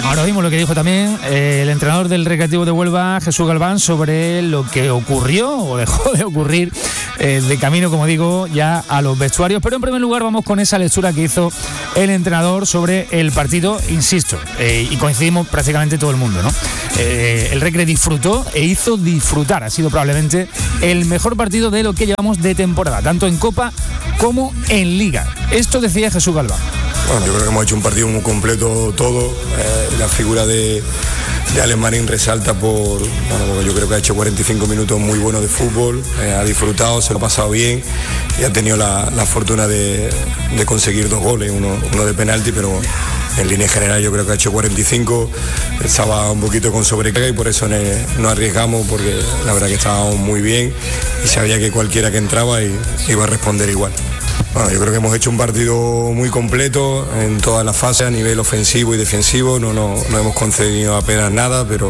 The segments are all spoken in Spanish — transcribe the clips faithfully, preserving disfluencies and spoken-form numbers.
Ahora vimos lo que dijo también eh, el entrenador del Recreativo de Huelva, Jesús Galván, sobre lo que ocurrió o dejó de ocurrir eh, de camino, como digo, ya a los vestuarios. Pero en primer lugar vamos con esa lectura que hizo el entrenador sobre el partido, insisto, eh, y coincidimos prácticamente todo el mundo, ¿no? Eh, el Recre disfrutó e hizo disfrutar. Ha sido probablemente el mejor partido de lo que llevamos de temporada, tanto en Copa como en Liga. Esto decía Jesús Galván. Bueno, yo creo que hemos hecho un partido muy completo todo. Eh, la figura de, de Alex Marín resalta por, bueno, porque yo creo que ha hecho cuarenta y cinco minutos muy buenos de fútbol, eh, ha disfrutado, se lo ha pasado bien y ha tenido la, la fortuna de, de conseguir dos goles, uno, uno de penalti, pero en línea general yo creo que ha hecho cuarenta y cinco, estaba un poquito con sobrecarga y por eso no arriesgamos, porque la verdad que estábamos muy bien y sabía que cualquiera que entraba iba a responder igual. Bueno, yo creo que hemos hecho un partido muy completo en todas las fases, a nivel ofensivo y defensivo, no, no, no hemos concedido apenas nada, pero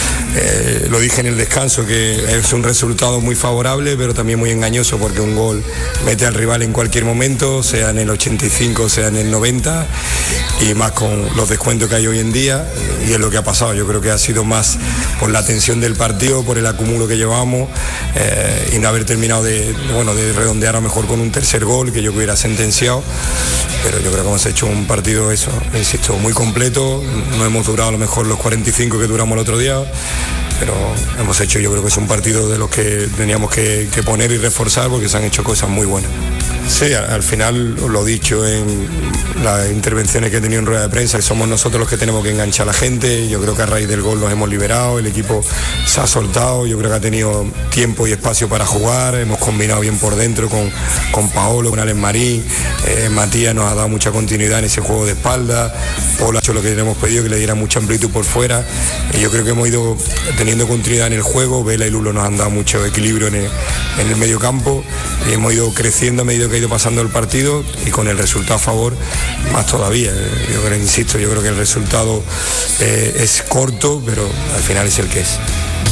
eh, lo dije en el descanso, que es un resultado muy favorable, pero también muy engañoso, porque un gol mete al rival en cualquier momento, sea en el ochenta y cinco, sea en el noventa, y más con los descuentos que hay hoy en día, y es lo que ha pasado. Yo creo que ha sido más por la tensión del partido, por el acumulo que llevamos, eh, y no haber terminado de, bueno, de redondear a lo mejor con un tercer gol, que yo hubiera sentenciado, pero yo creo que hemos hecho un partido, eso, insisto, muy completo. No hemos durado a lo mejor los cuarenta y cinco que duramos el otro día, pero hemos hecho, yo creo que es un partido de los que teníamos que, que poner y reforzar, porque se han hecho cosas muy buenas. Sí, al final lo he dicho en las intervenciones que he tenido en rueda de prensa, que somos nosotros los que tenemos que enganchar a la gente. Yo creo que a raíz del gol nos hemos liberado, el equipo se ha soltado, yo creo que ha tenido tiempo y espacio para jugar, hemos combinado bien por dentro con, con Paolo, con Alex Marín, eh, Matías nos ha dado mucha continuidad en ese juego de espalda, Paolo ha hecho lo que le hemos pedido, que le diera mucha amplitud por fuera, y yo creo que hemos ido teniendo continuidad en el juego. Vela y Lulo nos han dado mucho equilibrio en el, en el medio campo, y hemos ido creciendo a medida que ha ido pasando el partido, y con el resultado a favor más todavía. Yo creo, insisto, yo creo que el resultado eh, es corto, pero al final es el que es.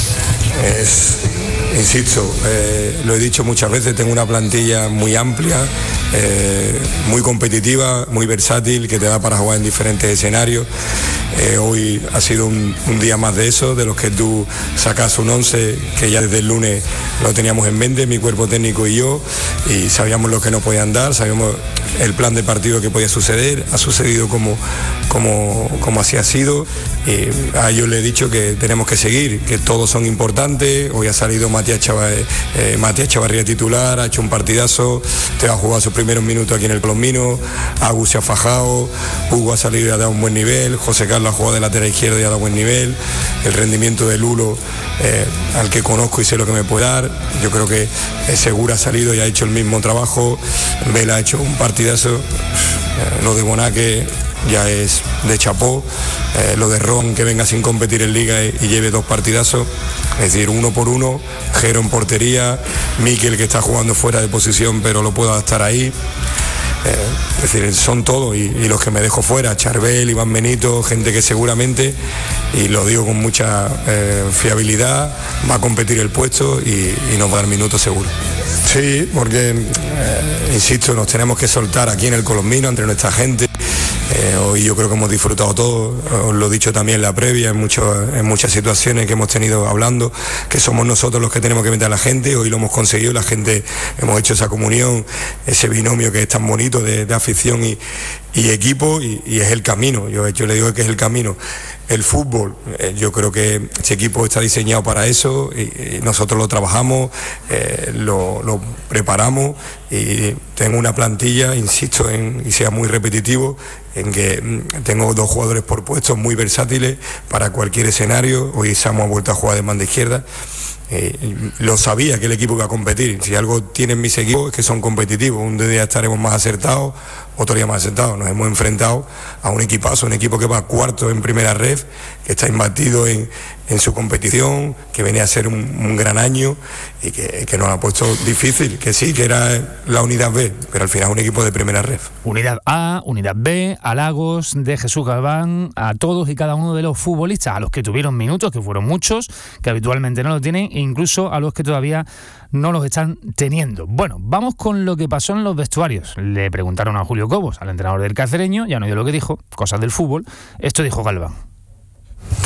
Es, insisto, eh, lo he dicho muchas veces, tengo una plantilla muy amplia, eh, muy competitiva, muy versátil, que te da para jugar en diferentes escenarios. Eh, hoy ha sido un, un día más de eso, de los que tú sacas un once que ya desde el lunes lo teníamos en mente, mi cuerpo técnico y yo, y sabíamos lo que nos podían dar, sabíamos el plan de partido que podía suceder, ha sucedido como, como, como así ha sido, y a ellos les he dicho que tenemos que seguir, que todos son importantes. Hoy ha salido Matías Chavarría, eh, Matías Chavarría titular, ha hecho un partidazo, te ha jugado sus primeros minutos aquí en el Colombino, Agus se ha fajado, Hugo ha salido y ha dado un buen nivel, José Carlos ha jugado de lateral izquierdo y ha dado buen nivel, el rendimiento de Lulo, eh, al que conozco y sé lo que me puede dar, yo creo que eh, Segura ha salido y ha hecho el mismo trabajo, Vela ha hecho un partidazo, eh, lo de Bonaque ya es de chapó, eh, lo de Ron, que venga sin competir en Liga y, y lleve dos partidazos, es decir, uno por uno, Jero en portería, Mikel, que está jugando fuera de posición pero lo puedo adaptar ahí. Eh, es decir, son todos, y, y los que me dejo fuera, Charbel, Iván Benito, gente que seguramente, y lo digo con mucha eh, fiabilidad, va a competir el puesto y, y nos va a dar minutos seguro. Sí, porque, eh, insisto, nos tenemos que soltar aquí en el Colombino entre nuestra gente. Eh, hoy yo creo que hemos disfrutado todo, os lo he dicho también en la previa, en, mucho, en muchas situaciones que hemos tenido hablando, que somos nosotros los que tenemos que meter a la gente. Hoy lo hemos conseguido, la gente, hemos hecho esa comunión, ese binomio que es tan bonito de, de afición y, y equipo, y, y es el camino. Yo, yo le digo que es el camino. El fútbol, eh, yo creo que este equipo está diseñado para eso, y, y nosotros lo trabajamos, eh, lo, lo preparamos, y tengo una plantilla, insisto, en, y sea muy repetitivo, en que mm, tengo dos jugadores por puesto muy versátiles para cualquier escenario. Hoy Samu ha vuelto a jugar de banda izquierda. Eh, lo sabía que el equipo iba a competir. Si algo tienen mis equipos es que son competitivos. Un día estaremos más acertados, otro día más acertados. Nos hemos enfrentado a un equipazo, un equipo que va cuarto en primera ref, que está imbatido en, en su competición, que venía a ser un, un gran año y que, que nos ha puesto difícil, que sí, que era la unidad B, pero al final un equipo de primera ref. Unidad A, unidad B, halagos de Jesús Galván a todos y cada uno de los futbolistas, a los que tuvieron minutos, que fueron muchos, que habitualmente no lo tienen, e incluso a los que todavía no los están teniendo. Bueno, vamos con lo que pasó en los vestuarios. Le preguntaron a Julio Cobos, al entrenador del Cacereño, ya no oído lo que dijo, cosas del fútbol. Esto dijo Galván.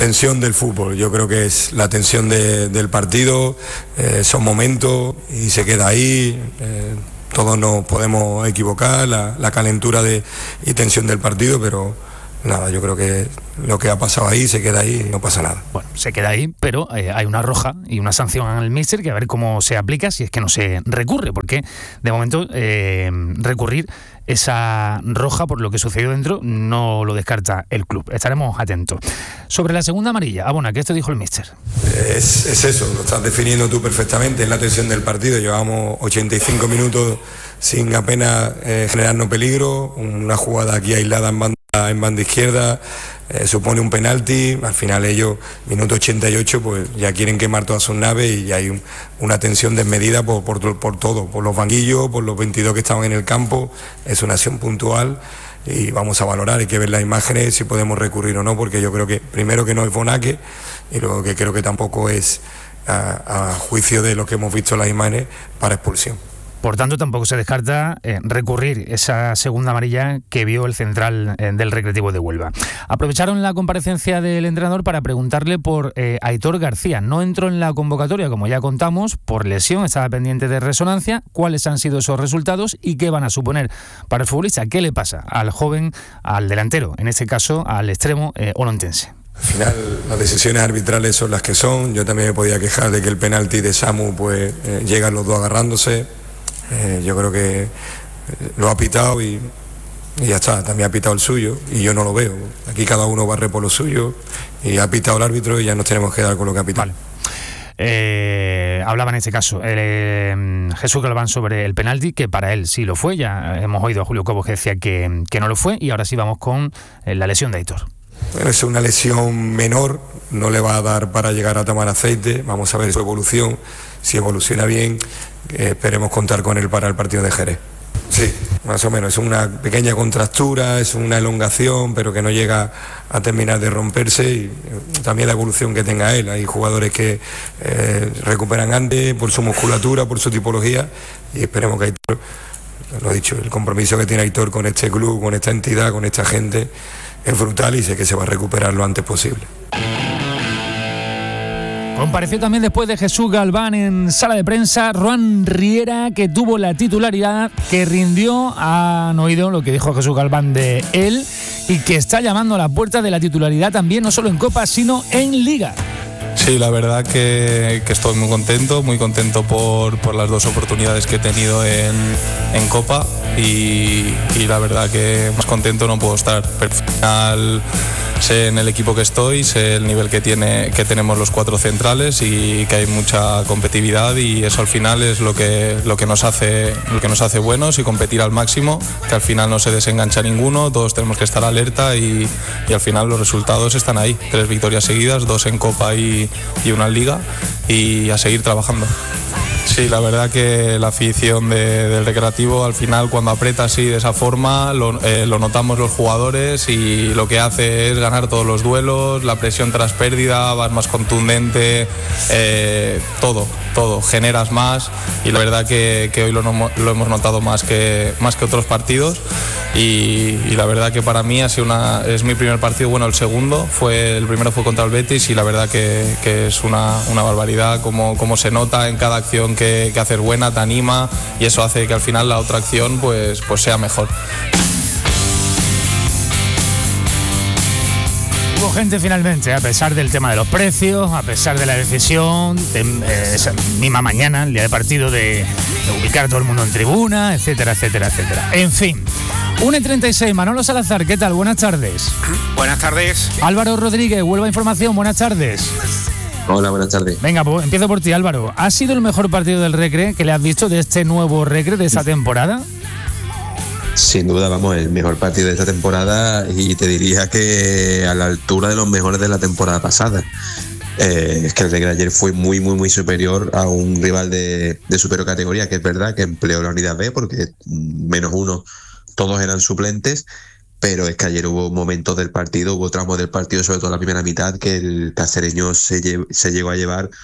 tensión del fútbol. Yo creo que es la tensión de, del partido, eh, son momentos y se queda ahí. Eh, todos nos podemos equivocar, la, la calentura de, y tensión del partido, pero nada, yo creo que lo que ha pasado ahí se queda ahí y no pasa nada. Bueno, se queda ahí, pero eh, hay una roja y una sanción al míster que a ver cómo se aplica si es que no se recurre, porque de momento eh, recurrir esa roja por lo que sucedió dentro no lo descarta el club. Estaremos atentos. Sobre la segunda amarilla, Abona, ¿qué esto dijo el míster? Es, es eso, lo estás definiendo tú perfectamente, es la tensión del partido. Llevamos ochenta y cinco minutos sin apenas eh, generarnos peligro, una jugada aquí aislada en banda en banda izquierda, eh, supone un penalti, al final ellos, minuto ochenta y ocho, pues ya quieren quemar todas sus naves y hay un, una tensión desmedida por, por, por todo, por los banquillos, por los veintidós que estaban en el campo. Es una acción puntual y vamos a valorar, hay que ver las imágenes si podemos recurrir o no, porque yo creo que primero que no es Bonaque y luego que creo que tampoco es a, a juicio de lo que hemos visto en las imágenes para expulsión. Por tanto, tampoco se descarta eh, recurrir esa segunda amarilla que vio el central eh, del Recreativo de Huelva. Aprovecharon la comparecencia del entrenador para preguntarle por eh, Aitor García. No entró en la convocatoria, como ya contamos, por lesión, estaba pendiente de resonancia. ¿Cuáles han sido esos resultados y qué van a suponer para el futbolista? ¿Qué le pasa al joven, al delantero, en este caso al extremo eh, olontense? Al final las decisiones arbitrales son las que son. Yo también me podía quejar de que el penalti de Samu pues eh, llegan los dos agarrándose. Eh, yo creo que lo ha pitado y, y ya está, también ha pitado el suyo y yo no lo veo. Aquí cada uno barre por lo suyo y ha pitado el árbitro y ya nos tenemos que dar con lo que ha pitado. Vale. Eh, hablaba en este caso eh, Jesús Galván sobre el penalti, que para él sí lo fue. Ya hemos oído a Julio Cobos que decía que, que no lo fue, y ahora sí vamos con eh, la lesión de Aitor. Bueno, es una lesión menor, no le va a dar para llegar a tomar aceite. Vamos a ver su evolución, si evoluciona bien, eh, esperemos contar con él para el partido de Jerez. Sí, más o menos, es una pequeña contractura, es una elongación, pero que no llega a terminar de romperse, y también la evolución que tenga él. Hay jugadores que eh, recuperan antes por su musculatura, por su tipología, y esperemos que Aitor, lo he dicho, el compromiso que tiene Aitor con este club, con esta entidad, con esta gente, es brutal y sé que se va a recuperar lo antes posible. Compareció también después de Jesús Galván en sala de prensa Roan Riera, que tuvo la titularidad, que rindió. Han oído lo que dijo Jesús Galván de él y que está llamando a la puerta de la titularidad también, no solo en Copa, sino en Liga. Sí, la verdad que, que estoy muy contento, muy contento por, por las dos oportunidades que he tenido en, en Copa y, y la verdad que más contento no puedo estar. Pero al final sé en el equipo que estoy, sé el nivel que, tiene, que tenemos los cuatro centrales y que hay mucha competitividad, y eso al final es lo que, lo que, nos, hace, lo que nos hace buenos y competir al máximo, que al final no se desengancha ninguno, todos tenemos que estar alerta y, y al final los resultados están ahí. Tres victorias seguidas, dos en Copa y, y una en Liga, y a seguir trabajando. Sí, la verdad que la afición de, del Recreativo al final, cuando aprieta así de esa forma, lo, eh, lo notamos los jugadores, y lo que hace es ganar todos los duelos, la presión tras pérdida, vas más contundente, eh, todo, todo, generas más, y la verdad que, que hoy lo, lo hemos notado más que, más que otros partidos, y, y la verdad que para mí ha sido una, es mi primer partido, bueno, el segundo, fue, el primero fue contra el Betis, y la verdad que, que es una, una barbaridad como, como se nota en cada acción que, que haces buena, te anima, y eso hace que al final la otra acción pues, pues sea mejor. Hubo gente finalmente, a pesar del tema de los precios, a pesar de la decisión de, eh, esa misma mañana, el día de partido, de, de ubicar a todo el mundo en tribuna, etcétera, etcétera, etcétera. En fin, una y treinta y seis, Manolo Salazar, ¿qué tal? Buenas tardes. Buenas tardes. Álvaro Rodríguez, Huelva Información, buenas tardes. Hola, buenas tardes. Venga, pues empiezo por ti, Álvaro. ¿Ha sido el mejor partido del Recre que le has visto de este nuevo Recre de esta temporada? Sin duda, vamos, el mejor partido de esta temporada, y te diría que a la altura de los mejores de la temporada pasada. Eh, es que el Recre ayer fue muy, muy, muy superior a un rival de, de superior categoría, que es verdad que empleó la unidad B, porque menos uno, todos eran suplentes. Pero es que ayer hubo momentos del partido, hubo tramos del partido, sobre todo la primera mitad, que el cacereño se, lle- se llegó a llevar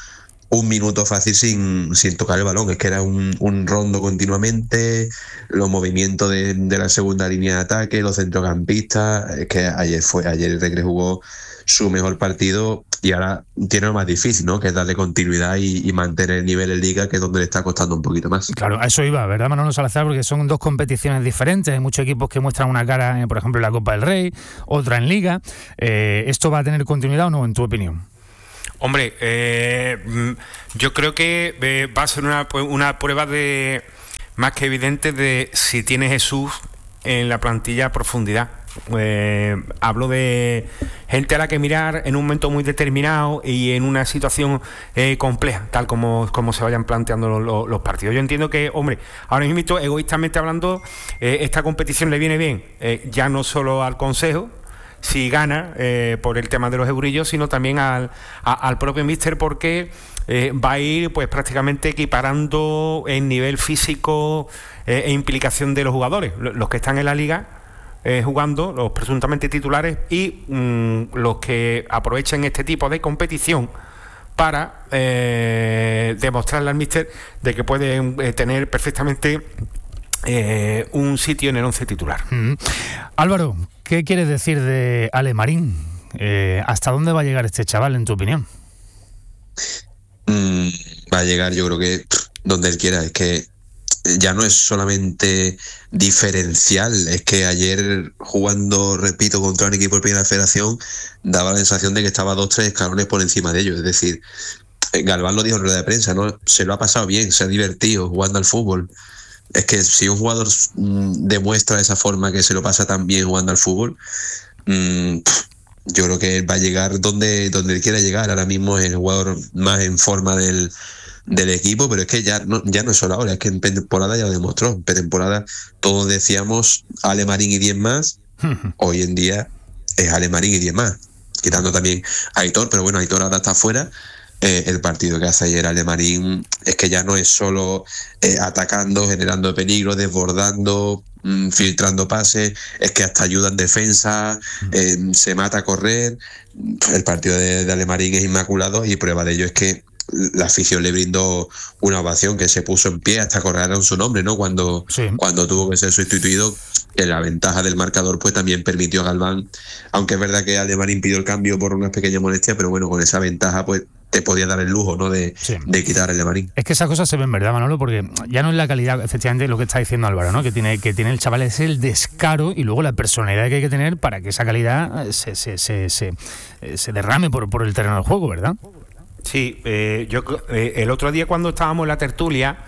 un minuto fácil sin, sin tocar el balón. Es que era un, un rondo continuamente, los movimientos de, de la segunda línea de ataque, los centrocampistas. Es que ayer fue, ayer el Recre jugó su mejor partido y ahora tiene lo más difícil, ¿no? Que es darle continuidad y, y mantener el nivel en Liga, que es donde le está costando un poquito más. Claro, a eso iba, ¿verdad, Manolo Salazar? Porque son dos competiciones diferentes. Hay muchos equipos que muestran una cara, por ejemplo, en la Copa del Rey, otra en Liga. Eh, ¿Esto va a tener continuidad o no, en tu opinión? Hombre, eh, yo creo que eh, va a ser una, una prueba de más que evidente de si tiene Jesús en la plantilla a profundidad. Eh, hablo de gente a la que mirar en un momento muy determinado y en una situación eh, compleja, tal como, como se vayan planteando los, los, los partidos. Yo entiendo que, hombre, ahora mismo, egoístamente hablando, eh, esta competición le viene bien, eh, ya no solo al Consejo, si gana eh, por el tema de los eurillos, sino también al, a, al propio míster, porque eh, va a ir pues prácticamente equiparando en nivel físico eh, e implicación de los jugadores, los que están en la liga eh, jugando, los presuntamente titulares, y mmm, los que aprovechen este tipo de competición para eh, demostrarle al míster de que pueden eh, tener perfectamente Eh, un sitio en el once titular. Mm. Álvaro, ¿qué quieres decir de Ale Marín? Eh, ¿Hasta dónde va a llegar este chaval, en tu opinión? Mm, va a llegar, yo creo que donde él quiera. Es que ya no es solamente diferencial, es que ayer jugando, repito, contra un equipo de Primera Federación, daba la sensación de que estaba dos, tres escalones por encima de ellos. Es decir, Galván lo dijo en rueda de prensa, ¿no? Se lo ha pasado bien, se ha divertido jugando al fútbol. Es que si un jugador mmm, demuestra de esa forma que se lo pasa tan bien jugando al fútbol, mmm, yo creo que va a llegar donde, donde él quiera llegar. Ahora mismo es el jugador más en forma del, del equipo, pero es que ya no, ya no es solo ahora, es que en pretemporada ya lo demostró. En pretemporada todos decíamos Ale Marín y diez más, hoy en día es Ale Marín y diez más, quitando también a Aitor, pero bueno, Aitor ahora está fuera. Eh, el partido que hace ayer Ale Marín es que ya no es solo eh, atacando, generando peligro, desbordando, mmm, filtrando pases, es que hasta ayuda en defensa, eh, se mata a correr. El partido de, de Ale Marín es inmaculado y prueba de ello es que la afición le brindó una ovación, que se puso en pie, hasta corrieron su nombre, ¿no? Cuando, sí. cuando tuvo que ser sustituido, que la ventaja del marcador pues también permitió a Galván, aunque es verdad que Ale Marín pidió el cambio por unas pequeñas molestias, pero bueno, con esa ventaja pues te podía dar el lujo, ¿no? De, sí. de quitar el Marín. Es que esas cosas se ven, ¿verdad, Manolo? Porque ya no es la calidad, efectivamente, lo que está diciendo Álvaro, ¿no? Que tiene, que tiene el chaval es el descaro y luego la personalidad que hay que tener para que esa calidad se, se, se, se, se derrame por, por el terreno del juego, ¿verdad? Sí, eh, yo eh, el otro día cuando estábamos en la tertulia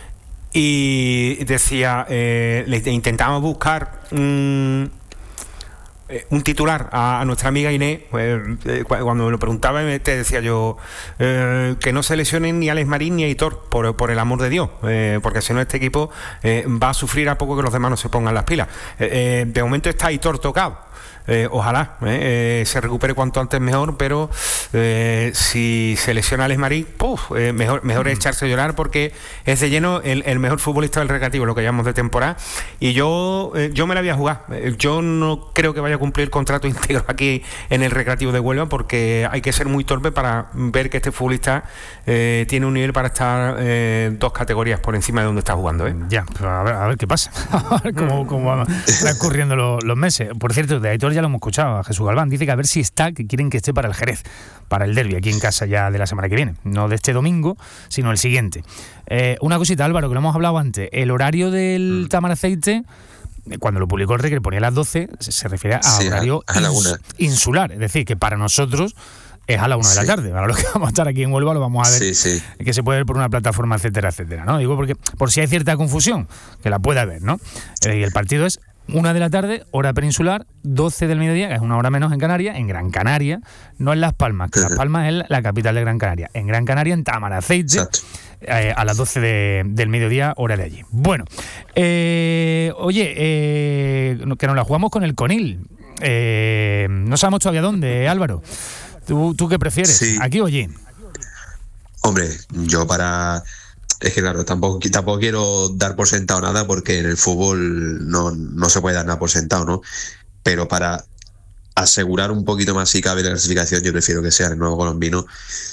y decía, eh, le intentábamos buscar un, un titular a, a nuestra amiga Inés, pues, eh, cuando me lo preguntaba te decía yo eh, que no se lesionen ni Alex Marín ni Aitor, por, por el amor de Dios, eh, porque si no este equipo eh, va a sufrir a poco que los demás no se pongan las pilas. Eh, eh, de momento está Aitor tocado. Eh, ojalá eh, eh, se recupere cuanto antes mejor, pero eh, si se lesiona Alex Marín, puf, eh, mejor, mejor es echarse a llorar, porque es de lleno el, el mejor futbolista del Recreativo, lo que llamamos de temporada, y yo eh, yo me la voy a jugar. Yo no creo que vaya a cumplir contrato íntegro aquí en el Recreativo de Huelva, porque hay que ser muy torpe para ver que este futbolista eh, tiene un nivel para estar eh, dos categorías por encima de donde está jugando, ¿eh? Ya, pues a ver, a ver qué pasa, a ver cómo, cómo van transcurriendo los, los meses. Por cierto, de Aitor ya lo hemos escuchado a Jesús Galván, dice que a ver si está, que quieren que esté para el Jerez, para el derbi aquí en casa ya de la semana que viene, no de este domingo, sino el siguiente. Eh, una cosita, Álvaro, que lo hemos hablado antes, el horario del Tamaraceite, cuando lo publicó el Recre ponía a las doce, se, se refiere a sí, horario a, a la una. insular, es decir, que para nosotros es a la una sí. de la tarde. Ahora los que vamos a estar aquí en Huelva lo vamos a ver, sí, sí. que se puede ver por una plataforma, etcétera, etcétera, ¿no? Digo porque por si hay cierta confusión, que la pueda haber, ¿no? Eh, y el partido es una de la tarde, hora peninsular, doce del mediodía, que es una hora menos en Canarias, en Gran Canaria, no en Las Palmas, que Las Palmas es la capital de Gran Canaria. En Gran Canaria, en Tamaraceite, eh, a las doce de, del mediodía, hora de allí. Bueno, eh, oye, eh, que nos la jugamos con el Conil. Eh, no sabemos todavía dónde, Álvaro. ¿Tú, tú qué prefieres? Sí. ¿Aquí o allí? Hombre, yo para... Es que claro, tampoco, tampoco quiero dar por sentado nada, porque en el fútbol no, no se puede dar nada por sentado, ¿no? Pero para asegurar un poquito más si cabe la clasificación, yo prefiero que sea el nuevo colombino.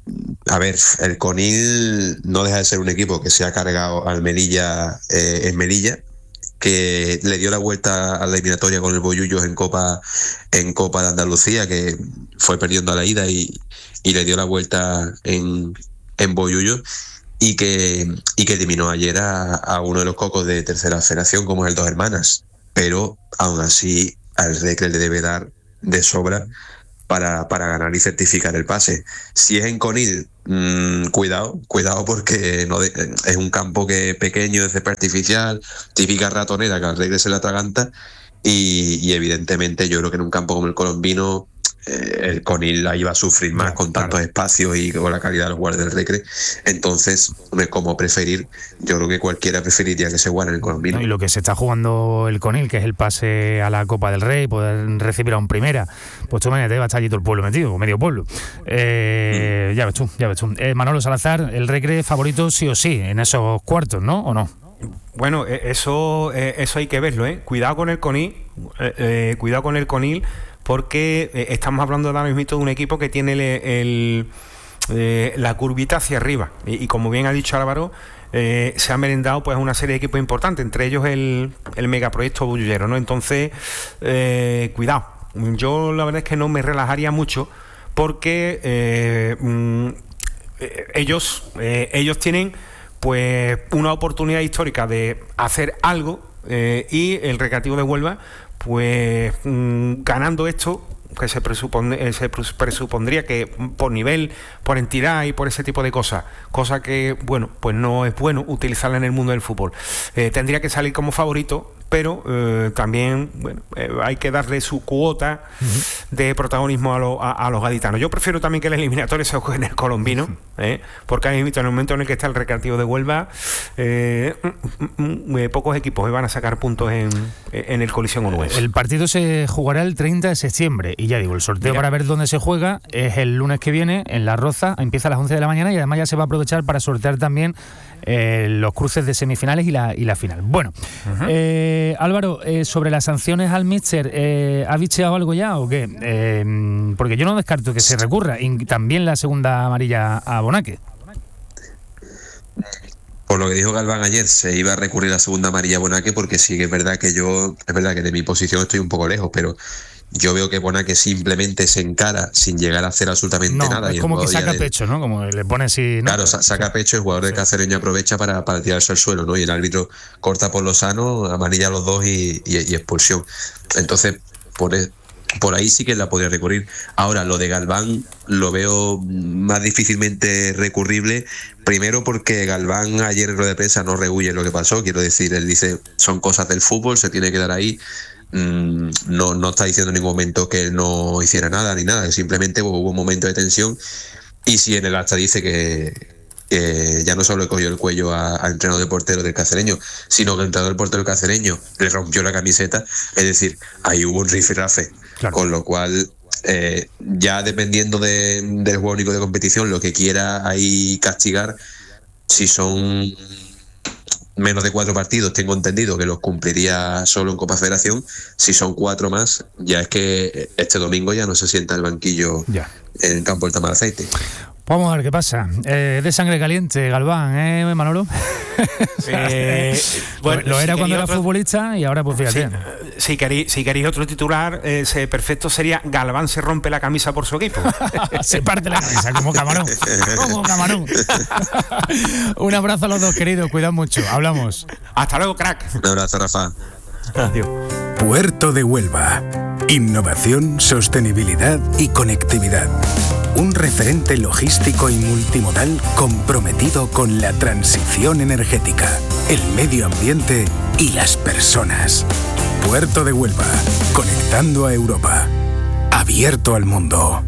a ver, el Conil no deja de ser un equipo que se ha cargado al Melilla eh, en Melilla, que le dio la vuelta a la eliminatoria con el Bollullos en Copa en Copa de Andalucía, que fue perdiendo a la ida y, y le dio la vuelta en, en Bollullos, y que, y que eliminó ayer a, a uno de los cocos de tercera federación, como es el Dos Hermanas. Pero aún así al Recre le debe dar de sobra para, para ganar y certificar el pase. Si es en Conil, mmm, cuidado, cuidado porque no de, es un campo que es pequeño, de césped artificial, típica ratonera que al Recre se la atraganta, y, y evidentemente yo creo que en un campo como el Colombino eh, el Conil ahí va a sufrir más, con tantos espacios y con la calidad de los jugadores del Recre. Entonces, como preferir, yo creo que cualquiera preferiría que se jugara en el Colombino. No, y lo que se está jugando el Conil, que es el pase a la Copa del Rey, poder recibir a un primera, pues tú imagínate, va a estar allí todo el pueblo metido, o medio pueblo. Eh, mm. Ya ves tú, ya ves tú. Eh, Manolo Salazar, el Recre favorito sí o sí en esos cuartos, ¿no? ¿O no? Bueno, eso, eso hay que verlo, ¿eh? Cuidado con el Conil, eh, eh, cuidado con el Conil, porque eh, estamos hablando ahora mismo de un equipo que tiene el, el, eh, la curvita hacia arriba, y, y como bien ha dicho Álvaro, eh, se ha merendado pues una serie de equipos importantes, entre ellos el, el megaproyecto bullullero, ¿no? Entonces, eh, cuidado, yo la verdad es que no me relajaría mucho, porque eh, mm, eh, ellos, eh, ellos tienen pues una oportunidad histórica de hacer algo, eh, y el Recreativo de Huelva, pues mmm, ganando esto, que se, presupone, se presupondría que por nivel, por entidad y por ese tipo de cosas, cosa que, bueno, pues no es bueno utilizarla en el mundo del fútbol. Eh, tendría que salir como favorito, pero eh, también, bueno, eh, hay que darle su cuota uh-huh. de protagonismo a, lo, a, a los gaditanos. Yo prefiero también que el eliminatorio se juegue en el Colombino, uh-huh. eh, porque en el momento en el que está el Recreativo de Huelva, eh, mm, mm, eh, pocos equipos van a sacar puntos en, en el Colisión Onubense. El partido se jugará el treinta de septiembre, y ya digo, el sorteo Mira. para ver dónde se juega es el lunes que viene en La Roza, empieza a las once de la mañana, y además ya se va a aprovechar para sortear también eh, los cruces de semifinales y la, y la final. Bueno, uh-huh. eh, Álvaro, eh, sobre las sanciones al míster, eh, ¿ha bicheado algo ya o qué? Eh, porque yo no descarto que se recurra, y también la segunda amarilla a Bonaque. Por lo que dijo Galván ayer, se iba a recurrir a la segunda amarilla a Bonaque, porque sí que es verdad que yo, es verdad que de mi posición estoy un poco lejos, pero yo veo que Bonaque simplemente se encara sin llegar a hacer absolutamente no, nada. Es como que saca pecho, ¿no? Como le pone así, ¿no? Claro, saca pecho, el jugador sí. de Cacereño aprovecha para, para tirarse al suelo, ¿no? Y el árbitro corta por lo sano, amarilla a los dos y, y, y expulsión. Entonces, por, por ahí sí que la podría recurrir. Ahora, lo de Galván lo veo más difícilmente recurrible, primero porque Galván ayer en rueda de prensa no rehuye lo que pasó, quiero decir, él dice, son cosas del fútbol, se tiene que dar ahí. No, no está diciendo en ningún momento que él no hiciera nada ni nada, simplemente hubo un momento de tensión, y si en el acta dice que, que ya no solo le cogió el cuello al entrenador de portero del Cacereño, sino que el entrenador del portero del Cacereño le rompió la camiseta, es decir, ahí hubo un rifirrafe, claro. Con lo cual eh, ya dependiendo de, del juego único de competición, lo que quiera ahí castigar, si son menos de cuatro partidos, tengo entendido que los cumpliría solo en Copa Federación. Si son cuatro más, ya es que este domingo ya no se sienta en el banquillo ya. En el campo del Tamaraceite. Vamos a ver qué pasa. Eh, de sangre caliente, Galván, ¿eh, Manolo? eh, bueno, lo era si cuando era otro... futbolista, y ahora pues fíjate. Si, si, queréis, si queréis otro titular, eh, perfecto sería Galván se rompe la camisa por su equipo. Se parte la camisa, como Camarón. Como Camarón. Un abrazo a los dos, queridos. Cuidad mucho. Hablamos. Hasta luego, crack. Un abrazo, Rafa. Adiós. Puerto de Huelva. Innovación, sostenibilidad y conectividad. Un referente logístico y multimodal comprometido con la transición energética, el medio ambiente y las personas. Puerto de Huelva, conectando a Europa. Abierto al mundo.